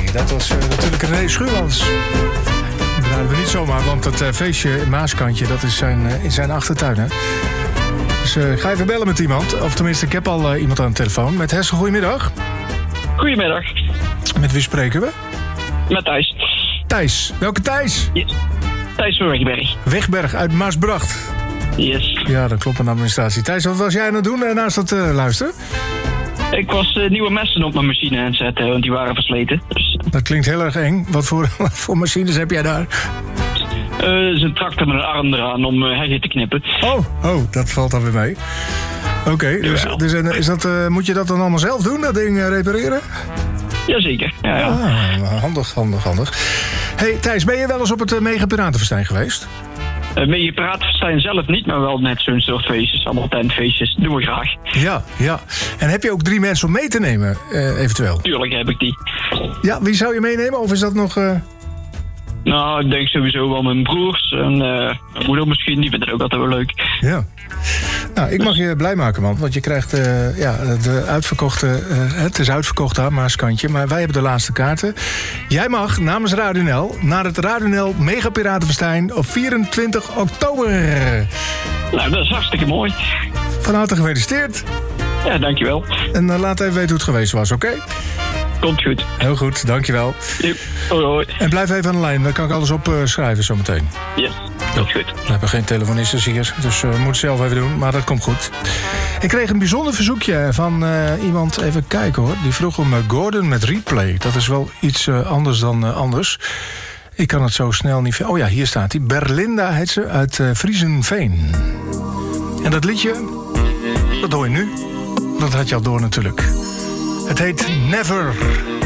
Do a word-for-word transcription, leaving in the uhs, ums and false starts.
dat was uh, natuurlijk René Schuurmans. Die draaien we niet zomaar, want dat uh, feestje in Maaskantje, dat is zijn, uh, in zijn achtertuin, hè. Dus uh, ik ga even bellen met iemand. Of tenminste, ik heb al uh, iemand aan de telefoon. Met Hessel, goedemiddag. Goedemiddag. Met wie spreken we? Met Thijs. Thijs. Welke Thijs? Yes. Thijs van Wegberg. Wegberg uit Maasbracht. Yes. Ja, dat klopt, een administratie. Thijs, wat was jij aan het doen uh, naast dat uh, luisteren? Ik was uh, nieuwe messen op mijn machine aan het zetten, want die waren versleten. Dus... Dat klinkt heel erg eng. Wat voor, wat voor machines heb jij daar? Uh, het is een tractor met een arm eraan om uh, heggen te knippen. Oh, oh, dat valt dan weer mee. Oké, okay, dus, dus is dat, uh, moet je dat dan allemaal zelf doen, dat ding uh, repareren? Jazeker, ja, ja. Ah, handig, handig, handig. Hey Thijs, ben je wel eens op het uh, Mega Piratenfestijn geweest? Uh, Mega Piratenfestijn zelf niet, maar wel net zo'n soort feestjes, allemaal tentfeestjes. Doen we graag. Ja, ja. En heb je ook drie mensen om mee te nemen, uh, eventueel? Tuurlijk heb ik die. Ja, wie zou je meenemen, of is dat nog... Uh... Nou, ik denk sowieso wel mijn broers en uh, mijn moeder misschien, die vinden het ook altijd wel leuk. Ja. Nou, ik mag je blij maken, man. Want je krijgt uh, ja, de uitverkochte... Uh, het is uitverkocht aan Maaskantje, maar wij hebben de laatste kaarten. Jij mag namens Radio N L naar het Radio N L Mega Piratenfestijn op vierentwintig oktober. Nou, dat is hartstikke mooi. Van harte gefeliciteerd. Ja, dankjewel. En uh, laat even weten hoe het geweest was, oké? Okay? Komt goed. Heel goed, dankjewel. Yep. Hoi, hoi. En blijf even aan de lijn, dan kan ik alles opschrijven zometeen. Yes, dat is goed. We hebben geen telefonisten hier, dus we uh, moeten het zelf even doen, maar dat komt goed. Ik kreeg een bijzonder verzoekje van uh, iemand, even kijken hoor. Die vroeg om uh, Gordon met Replay. Dat is wel iets uh, anders dan uh, anders. Ik kan het zo snel niet... Oh ja, hier staat hij. Berlinda heet ze, uit uh, Friesenveen. En dat liedje, dat hoor je nu. Dat had je al door natuurlijk. Het heet Never.